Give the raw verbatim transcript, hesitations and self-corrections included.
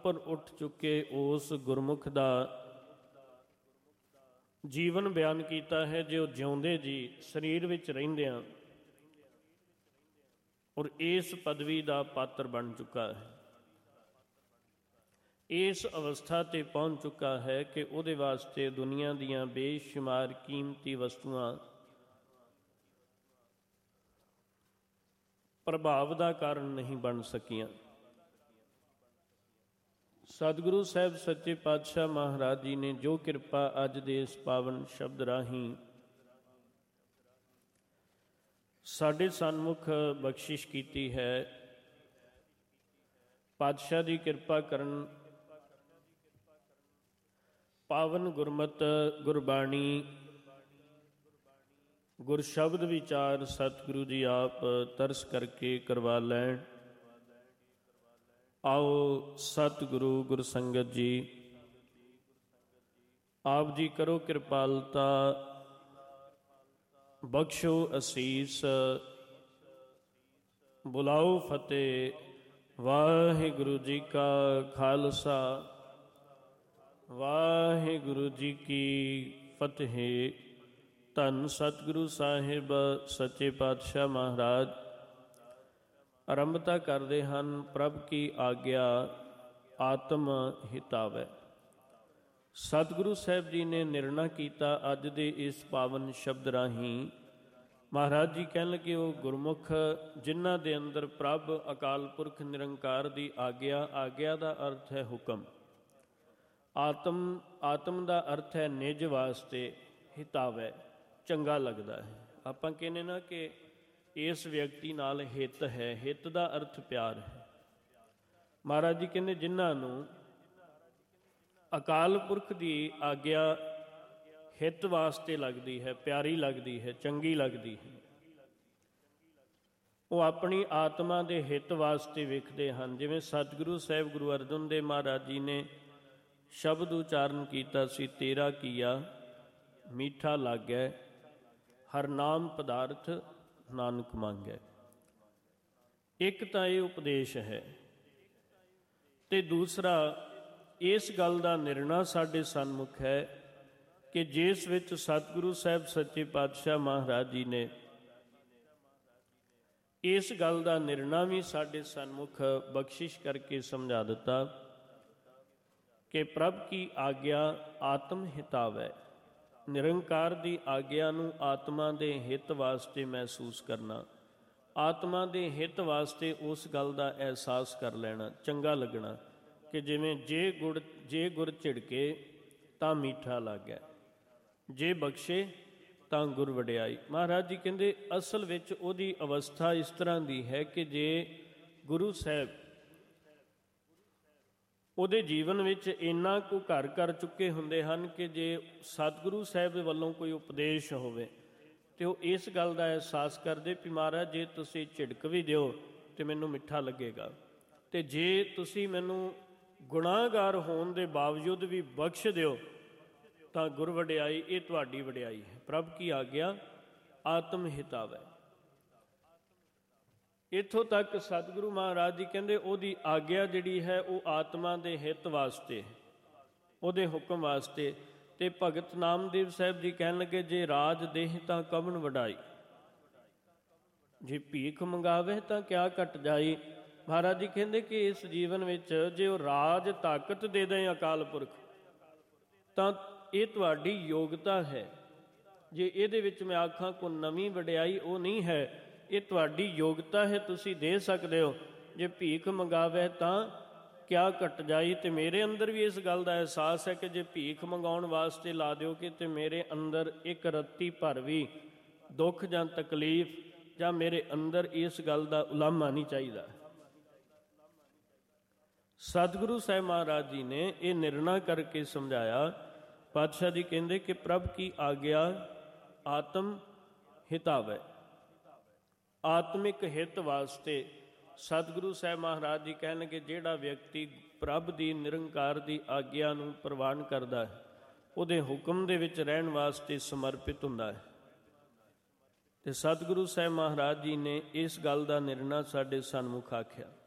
ਉੱਪਰ ਉੱਠ ਚੁੱਕੇ ਉਸ ਗੁਰਮੁਖ ਦਾ ਜੀਵਨ ਬਿਆਨ ਕੀਤਾ ਹੈ, ਜੋ ਜਿਉਂਦੇ ਜੀ ਸਰੀਰ ਵਿੱਚ ਰਹਿੰਦਿਆਂ ਔਰ ਇਸ ਪਦਵੀ ਦਾ ਪਾਤਰ ਬਣ ਚੁੱਕਾ ਹੈ, ਇਸ ਅਵਸਥਾ 'ਤੇ ਪਹੁੰਚ ਚੁੱਕਾ ਹੈ ਕਿ ਉਹਦੇ ਵਾਸਤੇ ਦੁਨੀਆ ਦੀਆਂ ਬੇਸ਼ੁਮਾਰ ਕੀਮਤੀ ਵਸਤੂਆਂ ਪ੍ਰਭਾਵ ਦਾ ਕਾਰਨ ਨਹੀਂ ਬਣ ਸਕੀਆਂ। ਸਤਿਗੁਰੂ ਸਾਹਿਬ ਸੱਚੇ ਪਾਤਸ਼ਾਹ ਮਹਾਰਾਜ ਜੀ ਨੇ ਜੋ ਕਿਰਪਾ ਅੱਜ ਦੇ ਇਸ ਪਾਵਨ ਸ਼ਬਦ ਰਾਹੀਂ ਸਾਡੇ ਸਨਮੁਖ ਬਖਸ਼ਿਸ਼ ਕੀਤੀ ਹੈ, ਪਾਤਸ਼ਾਹ ਦੀ ਕਿਰਪਾ ਕਰਨ ਪਾਵਨ ਗੁਰਮਤਿ ਗੁਰਬਾਣੀ ਗੁਰ ਸ਼ਬਦ ਵਿਚਾਰ ਸਤਿਗੁਰੂ ਜੀ ਆਪ ਤਰਸ ਕਰਕੇ ਕਰਵਾ ਲੈਣ। ਆਓ ਸਤਿਗੁਰੂ ਗੁਰ ਸੰਗਤ ਜੀ, ਆਪ ਜੀ ਕਰੋ ਕਿਰਪਾਲਤਾ, ਬਖਸ਼ੋ ਅਸੀਸ, ਬੁਲਾਓ ਫਤਿਹ। ਵਾਹਿਗੁਰੂ ਜੀ ਕਾ ਖਾਲਸਾ, ਵਾਹਿਗੁਰੂ ਜੀ ਕੀ ਫਤਿਹ। ਧੰਨ ਸਤਿਗੁਰੂ ਸਾਹਿਬ ਸੱਚੇ ਪਾਤਸ਼ਾਹ ਮਹਾਰਾਜ ਆਰੰਭਤਾ ਕਰਦੇ ਹਨ। ਪ੍ਰਭ ਕੀ ਆਗਿਆ ਆਤਮ ਹਿਤਾਵੈ। ਸਤਿਗੁਰੂ ਸਾਹਿਬ ਜੀ ਨੇ ਨਿਰਣਾ ਕੀਤਾ ਅੱਜ ਦੇ ਇਸ ਪਾਵਨ ਸ਼ਬਦ ਰਾਹੀਂ। ਮਹਾਰਾਜ ਜੀ ਕਹਿਣ ਲੱਗੇ, ਉਹ ਗੁਰਮੁਖ ਜਿਨ੍ਹਾਂ ਦੇ ਅੰਦਰ ਪ੍ਰਭ ਅਕਾਲ ਪੁਰਖ ਨਿਰੰਕਾਰ ਦੀ ਆਗਿਆ, ਆਗਿਆ ਦਾ ਅਰਥ ਹੈ ਹੁਕਮ, ਆਤਮ ਆਤਮ ਦਾ ਅਰਥ ਹੈ ਨਿਜ ਵਾਸਤੇ, ਹਿਤਾਵੈ ਚੰਗਾ ਲੱਗਦਾ ਹੈ। ਆਪਾਂ ਕਹਿੰਦੇ ਨਾ ਕਿ ਇਸ ਵਿਅਕਤੀ ਨਾਲ ਹਿੱਤ ਹੈ, ਹਿੱਤ ਦਾ ਅਰਥ ਪਿਆਰ ਹੈ। ਮਹਾਰਾਜ ਜੀ ਕਹਿੰਦੇ ਜਿਨ੍ਹਾਂ ਨੂੰ ਅਕਾਲ ਪੁਰਖ ਦੀ ਆਗਿਆ ਹਿੱਤ ਵਾਸਤੇ ਲੱਗਦੀ ਹੈ, ਪਿਆਰੀ ਲੱਗਦੀ ਹੈ, ਚੰਗੀ ਲੱਗਦੀ ਹੈ, ਉਹ ਆਪਣੀ ਆਤਮਾ ਦੇ ਹਿੱਤ ਵਾਸਤੇ ਵੇਖਦੇ ਹਨ। ਜਿਵੇਂ ਸਤਿਗੁਰੂ ਸਾਹਿਬ ਗੁਰੂ ਅਰਜਨ ਦੇਵ ਮਹਾਰਾਜ ਜੀ ਨੇ ਸ਼ਬਦ ਉਚਾਰਨ ਕੀਤਾ ਸੀ, ਤੇਰਾ ਕੀਆ ਮੀਠਾ ਲਾਗੈ, ਹਰ ਨਾਮ ਪਦਾਰਥ ਨਾਨਕ ਮੰਗੈ। ਇੱਕ ਤਾਂ ਇਹ ਉਪਦੇਸ਼ ਹੈ, ਤੇ ਦੂਸਰਾ ਇਸ ਗੱਲ ਦਾ ਨਿਰਣਾ ਸਾਡੇ ਸਨਮੁਖ ਹੈ ਕਿ ਜਿਸ ਵਿੱਚ ਸਤਿਗੁਰੂ ਸਾਹਿਬ ਸੱਚੇ ਪਾਤਸ਼ਾਹ ਮਹਾਰਾਜ ਜੀ ਨੇ ਇਸ ਗੱਲ ਦਾ ਨਿਰਣਾ ਵੀ ਸਾਡੇ ਸਨਮੁਖ ਬਖਸ਼ਿਸ਼ ਕਰਕੇ ਸਮਝਾ ਦਿੱਤਾ ਕਿ ਪ੍ਰਭ ਕੀ ਆਗਿਆ ਆਤਮ ਹਿਤਾਵੈ। ਨਿਰੰਕਾਰ ਦੀ ਆਗਿਆ ਨੂੰ ਆਤਮਾ ਦੇ ਹਿੱਤ ਵਾਸਤੇ ਮਹਿਸੂਸ ਕਰਨਾ, ਆਤਮਾ ਦੇ ਹਿੱਤ ਵਾਸਤੇ ਉਸ ਗੱਲ ਦਾ ਅਹਿਸਾਸ ਕਰ ਲੈਣਾ, ਚੰਗਾ ਲੱਗਣਾ ਕਿ ਜਿਵੇਂ ਜੇ ਗੁੜ ਜੇ ਗੁਰ ਝਿੜਕੇ ਤਾਂ ਮਿੱਠਾ ਲੱਗੈ, ਜੇ ਬਖਸ਼ੇ ਤਾਂ ਗੁਰ ਵਡਿਆਈ। ਮਹਾਰਾਜ ਜੀ ਕਹਿੰਦੇ ਅਸਲ ਵਿੱਚ ਉਹਦੀ ਅਵਸਥਾ ਇਸ ਤਰ੍ਹਾਂ ਦੀ ਹੈ ਕਿ ਜੇ ਗੁਰੂ ਸਾਹਿਬ ਉਹਦੇ ਜੀਵਨ ਵਿੱਚ ਇੰਨਾ ਕੁ ਘਰ ਕਰ ਚੁੱਕੇ ਹੁੰਦੇ ਹਨ ਕਿ ਜੇ ਸਤਿਗੁਰੂ ਸਾਹਿਬ ਵੱਲੋਂ ਕੋਈ ਉਪਦੇਸ਼ ਹੋਵੇ ਤੇ ਉਹ ਇਸ ਗੱਲ ਦਾ ਅਹਿਸਾਸ ਕਰਦੇ ਵੀ ਮਹਾਰਾਜ ਜੇ ਤੁਸੀਂ ਝਿੜਕ ਵੀ ਦਿਓ ਤੇ ਮੈਨੂੰ ਮਿੱਠਾ ਲੱਗੇਗਾ, ਤੇ ਜੇ ਤੁਸੀਂ ਮੈਨੂੰ ਗੁਨਾਹਗਾਰ ਹੋਣ ਦੇ ਬਾਵਜੂਦ ਵੀ ਬਖਸ਼ ਦਿਓ ਤਾਂ ਗੁਰ ਵਡਿਆਈ, ਇਹ ਤੁਹਾਡੀ ਵਡਿਆਈ ਹੈ। ਪ੍ਰਭ ਕੀ ਆਗਿਆ ਆਤਮ ਹਿਤਾਵੈ। ਇੱਥੋਂ ਤੱਕ ਸਤਿਗੁਰੂ ਮਹਾਰਾਜ ਜੀ ਕਹਿੰਦੇ ਉਹਦੀ ਆਗਿਆ ਜਿਹੜੀ ਹੈ ਉਹ ਆਤਮਾ ਦੇ ਹਿੱਤ ਵਾਸਤੇ, ਉਹਦੇ ਹੁਕਮ ਵਾਸਤੇ। ਤੇ ਭਗਤ ਨਾਮਦੇਵ ਸਾਹਿਬ ਜੀ ਕਹਿਣ ਲੱਗੇ, ਜੇ ਰਾਜ ਦੇਹ ਤਾਂ ਕਵਣ ਵਡਾਈ, ਜੇ ਭੀਖ ਮੰਗਾਵੇ ਤਾਂ ਕਿਆ ਘਟ ਜਾਈ। ਮਹਾਰਾਜ ਜੀ ਕਹਿੰਦੇ ਕਿ ਇਸ ਜੀਵਨ ਵਿੱਚ ਜੇ ਉਹ ਰਾਜ ਤਾਕਤ ਦੇ ਦੇ ਅਕਾਲ ਪੁਰਖ ਤਾਂ ਇਹ ਤੁਹਾਡੀ ਯੋਗਤਾ ਹੈ। ਜੇ ਇਹਦੇ ਵਿੱਚ ਮੈਂ ਆਖਾਂ ਕੋਈ ਨਵੀਂ ਵਡਿਆਈ ਉਹ ਨਹੀਂ ਹੈ, ਇਹ ਤੁਹਾਡੀ ਯੋਗਤਾ ਹੈ, ਤੁਸੀਂ ਦੇ ਸਕਦੇ ਹੋ। ਜੇ ਭੀਖ ਮੰਗਾਵੇ ਤਾਂ ਕਿਆ ਘਟ ਜਾਈ। ਤੇ ਮੇਰੇ ਅੰਦਰ ਵੀ ਇਸ ਗੱਲ ਦਾ ਅਹਿਸਾਸ ਹੈ ਕਿ ਜੇ ਭੀਖ ਮੰਗਾਉਣ ਵਾਸਤੇ ਲਾ ਦਿਓਗੇ ਤੇ ਮੇਰੇ ਅੰਦਰ ਇੱਕ ਰੱਤੀ ਭਰ ਵੀ ਦੁੱਖ ਜਾਂ ਤਕਲੀਫ ਜਾਂ ਮੇਰੇ ਅੰਦਰ ਇਸ ਗੱਲ ਦਾ ਉਲਾਮਾ ਨਹੀਂ ਚਾਹੀਦਾ। ਸਤਿਗੁਰੂ ਸਾਹਿਬ ਮਹਾਰਾਜ ਜੀ ਨੇ ਇਹ ਨਿਰਣਾ ਕਰਕੇ ਸਮਝਾਇਆ। ਪਾਤਸ਼ਾਹ ਜੀ ਕਹਿੰਦੇ ਕਿ ਪ੍ਰਭ ਕੀ ਆਗਿਆ ਆਤਮ ਹਿਤਾਵੈ। ਆਤਮਿਕ ਹਿੱਤ ਵਾਸਤੇ ਸਤਿਗੁਰੂ ਸਾਹਿਬ ਮਹਾਰਾਜ ਜੀ ਕਹਿਣਗੇ ਜਿਹੜਾ ਵਿਅਕਤੀ ਪ੍ਰਭ ਦੀ ਨਿਰੰਕਾਰ ਦੀ ਆਗਿਆ ਨੂੰ ਪ੍ਰਵਾਨ ਕਰਦਾ ਹੈ, ਉਹਦੇ ਹੁਕਮ ਦੇ ਵਿੱਚ ਰਹਿਣ ਵਾਸਤੇ ਸਮਰਪਿਤ ਹੁੰਦਾ ਹੈ। ਤੇ ਸਤਿਗੁਰੂ ਸਾਹਿਬ ਮਹਾਰਾਜ ਜੀ ਨੇ ਇਸ ਗੱਲ ਦਾ ਨਿਰਣਾ ਸਾਡੇ ਸਨਮੁਖ ਆਖਿਆ।